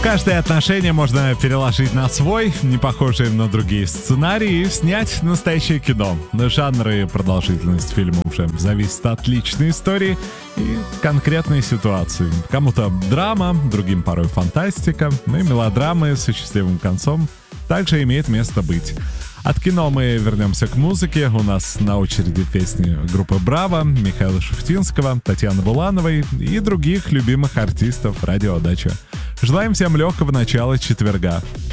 Каждое отношение можно переложить на свой, не похожий на другие сценарии, и снять настоящее кино. Жанр и продолжительность фильма уже зависит от личной истории и конкретной ситуации. Кому-то драма, другим порой фантастика, но и мелодрамы с счастливым концом также имеет место быть. От кино мы вернемся к музыке. У нас на очереди песни группы «Браво», Михаила Шуфутинского, Татьяны Булановой и других любимых артистов радио «Дача». Желаем всем легкого начала четверга.